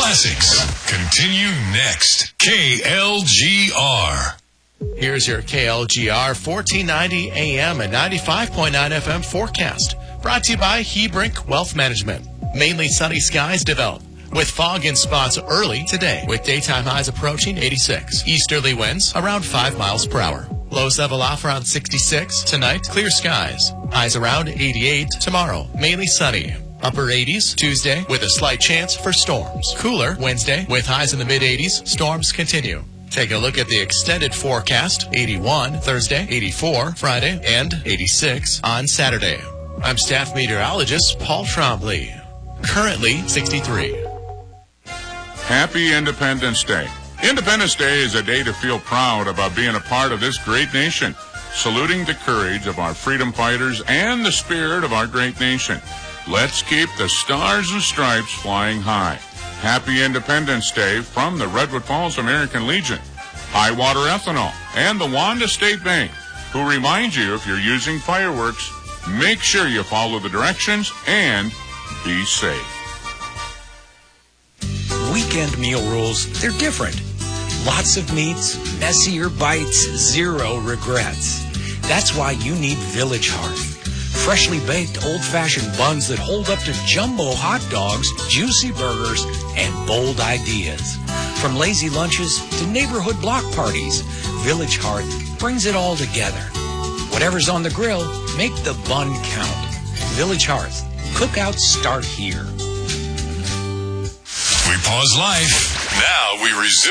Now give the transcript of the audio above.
Classics. Continue next. KLGR. Here's your KLGR 1490 AM and 95.9 FM forecast. Brought to you by Hebrink Wealth Management. Mainly sunny skies develop, with fog in spots early today, with daytime highs approaching 86. Easterly winds around 5 miles per hour. Lows level off around 66. Tonight, clear skies. Highs around 88. Tomorrow, mainly sunny. Upper 80s Tuesday with a slight chance for storms. Cooler Wednesday with highs in the mid-80s. Storms continue. Take a look at the extended forecast. 81 Thursday, 84 Friday, and 86 on Saturday. I'm staff meteorologist Paul Trombley. Currently 63. Happy Independence Day. Independence Day is a day to feel proud about being a part of this great nation, saluting the courage of our freedom fighters and the spirit of our great nation. Let's keep the stars and stripes flying high. Happy Independence Day from the Redwood Falls American Legion, High Water Ethanol, and the Wanda State Bank, who remind you if you're using fireworks, make sure you follow the directions and be safe. Weekend meal rules, they're different. Lots of meats, messier bites, zero regrets. That's why you need Village Hearth. Freshly baked old-fashioned buns that hold up to jumbo hot dogs, juicy burgers, and bold ideas. From lazy lunches to neighborhood block parties, Village Hearth brings it all together. Whatever's on the grill, make the bun count. Village Hearth. Cookouts start here. We pause life. Now we resume.